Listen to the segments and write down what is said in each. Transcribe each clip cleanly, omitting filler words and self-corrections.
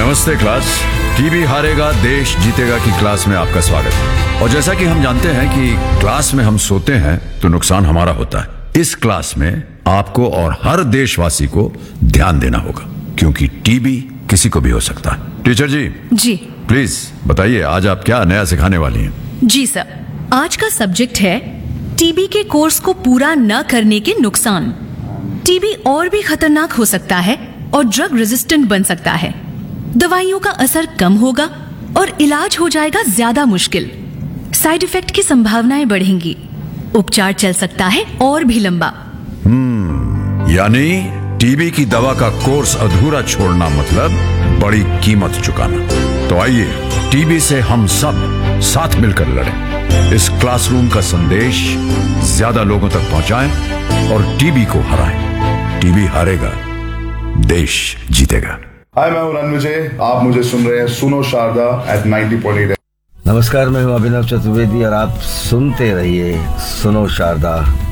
नमस्ते class. TB हारेगा देश जीतेगा की क्लास में आपका स्वागत है। और जैसा कि हम जानते हैं कि क्लास में हम सोते हैं तो नुकसान हमारा होता है। इस क्लास में आपको और हर देशवासी को ध्यान देना होगा, क्योंकि टीबी किसी को भी हो सकता है। टीचर जी प्लीज बताइए, आज आप क्या नया सिखाने वाली हैं? जी सर, आज का सब्जेक्ट है टीबी के कोर्स को पूरा न करने के नुकसान। टीबी और भी खतरनाक हो सकता है और ड्रग रेजिस्टेंट बन सकता है। दवाइयों का असर कम होगा और इलाज हो जाएगा ज्यादा मुश्किल। साइड इफेक्ट की संभावनाएं बढ़ेंगी। उपचार चल सकता है और भी लंबा। यानी टीबी की दवा का कोर्स अधूरा छोड़ना मतलब बड़ी कीमत चुकाना। तो आइए टीबी से हम सब साथ मिलकर लड़ें। इस क्लासरूम का संदेश ज्यादा लोगों तक पहुंचाएं और टीबी को हराएं। टीबी हारेगा, देश जीतेगा। हाय, मैं हूं रणविजय। आप मुझे सुन रहे हैं सुनो शारदा एट 90.8। नमस्कार, मैं हूं अभिनव चतुर्वेदी और आप सुनते रहिए सुनो शारदा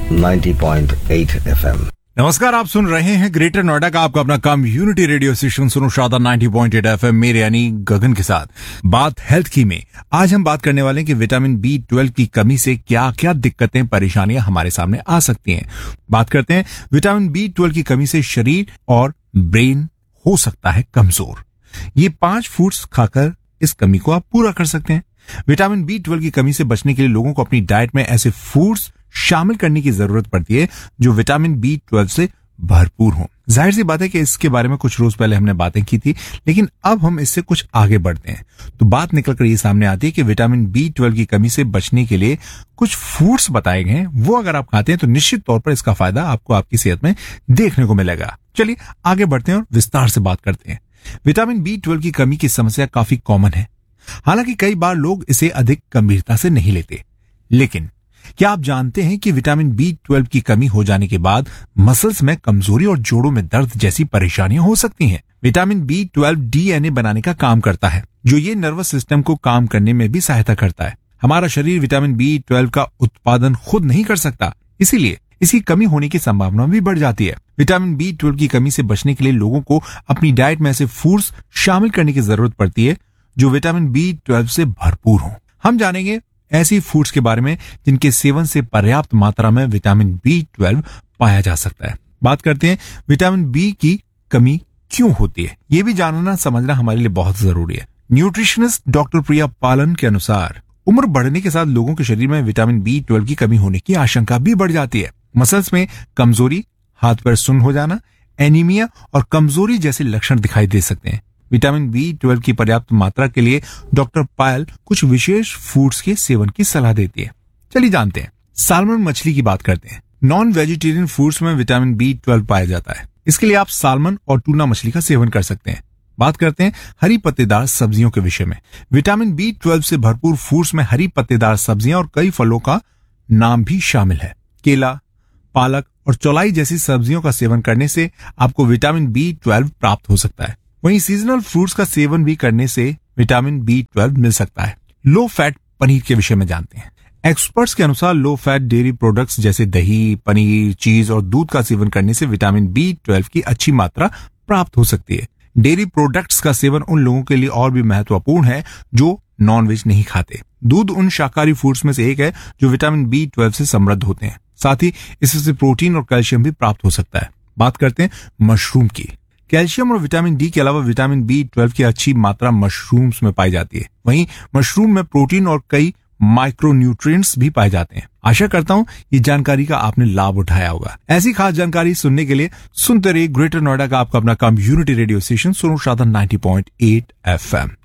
90.8 FM। नमस्कार, आप सुन रहे हैं ग्रेटर नोएडा का आपका अपना कम्युनिटी रेडियो स्टेशन सुनो शारदा 90.8 FM, मेरे यानी गगन के साथ। बात हेल्थ की में आज हम बात करने वाले हैं कि विटामिन B12 की कमी से क्या क्या दिक्कतें परेशानियां हमारे सामने आ सकती हैं। बात करते हैं विटामिन B12 की कमी से शरीर और ब्रेन हो सकता है कमजोर। ये 5 फूड्स खाकर इस कमी को आप पूरा कर सकते हैं। विटामिन B12 की कमी से बचने के लिए लोगों को अपनी डाइट में ऐसे फूड्स शामिल करने की जरूरत पड़ती है जो विटामिन B12 से भरपूर हों। जाहिर सी बात है कि इसके बारे में कुछ रोज पहले हमने बातें की थी, लेकिन अब हम इससे कुछ आगे बढ़ते हैं तो बात निकलकर ये सामने आती है कि विटामिन B12 की कमी से बचने के लिए कुछ फूड्स बताए गए हैं। वो अगर आप खाते हैं तो निश्चित तौर पर इसका फायदा आपको आपकी सेहत में देखने को मिलेगा। चलिए आगे बढ़ते हैं और विस्तार से बात करते हैं। विटामिन B12 की कमी की समस्या काफी कॉमन है। हालांकि कई बार लोग इसे अधिक गंभीरता से नहीं लेते, लेकिन क्या आप जानते हैं कि विटामिन B12 की कमी हो जाने के बाद मसल्स में कमजोरी और जोड़ों में दर्द जैसी परेशानियां हो सकती हैं। विटामिन B12 DNA बनाने का काम करता है, जो ये नर्वस सिस्टम को काम करने में भी सहायता करता है। हमारा शरीर विटामिन B12 का उत्पादन खुद नहीं कर सकता, इसीलिए इसकी कमी होने की संभावना भी बढ़ जाती है। विटामिन B12 की कमी से बचने के लिए लोगों को अपनी डाइट में ऐसे फूड्स शामिल करने की जरूरत पड़ती है जो विटामिन B12 से भरपूर हों। हम जानेंगे ऐसी फूड्स के बारे में जिनके सेवन से पर्याप्त मात्रा में विटामिन B12 पाया जा सकता है। बात करते हैं विटामिन B की कमी क्यों होती है। यह भी जानना समझना हमारे लिए बहुत जरूरी है। न्यूट्रिशनिस्ट डॉक्टर प्रिया पालन के अनुसार उम्र बढ़ने के साथ लोगों के शरीर में विटामिन B12 की कमी होने की आशंका भी बढ़ जाती है। मसल्स में कमजोरी, हाथ पैर सुन्न हो जाना, एनीमिया और कमजोरी जैसे लक्षण दिखाई दे सकते हैं। विटामिन B12 की पर्याप्त मात्रा के लिए डॉक्टर पायल कुछ विशेष फूड्स के सेवन की सलाह देती है। चलिए जानते हैं। साल्मन मछली की बात करते हैं। नॉन वेजिटेरियन फूड्स में विटामिन B12 पाया जाता है। इसके लिए आप साल्मन और टूना मछली का सेवन कर सकते हैं। बात करते हैं हरी पत्तेदार सब्जियों के विषय में। विटामिन B12 से भरपूर फूड्स में हरी पत्तेदार सब्जियां और कई फलों का नाम भी शामिल है। केला, पालक और चौलाई जैसी सब्जियों का सेवन करने से आपको विटामिन B12 प्राप्त हो सकता है। वहीं सीजनल फ्रूट्स का सेवन भी करने से विटामिन B12 मिल सकता है। लो फैट पनीर के विषय में जानते हैं। एक्सपर्ट्स के अनुसार लो फैट डेयरी प्रोडक्ट्स जैसे दही, पनीर, चीज और दूध का सेवन करने से विटामिन B12 की अच्छी मात्रा प्राप्त हो सकती है। डेयरी प्रोडक्ट्स का सेवन उन लोगों के लिए और भी महत्वपूर्ण है जो नॉनवेज नहीं खाते। दूध उन शाकाहारी फूड्स में से एक है जो विटामिन B12 से समृद्ध होते हैं। साथ ही इससे प्रोटीन और कैल्शियम भी प्राप्त हो सकता है। बात करते हैं मशरूम की। कैल्शियम और विटामिन डी के अलावा विटामिन B12 की अच्छी मात्रा मशरूम्स में पाई जाती है। वहीं मशरूम में प्रोटीन और कई माइक्रोन्यूट्रिएंट्स भी पाए जाते हैं। आशा करता हूं ये जानकारी का आपने लाभ उठाया होगा। ऐसी खास जानकारी सुनने के लिए सुनते रहिए ग्रेटर नोएडा का आपका अपना कम्युनिटी रेडियो स्टेशन सुनो शारदा 90.8 FM।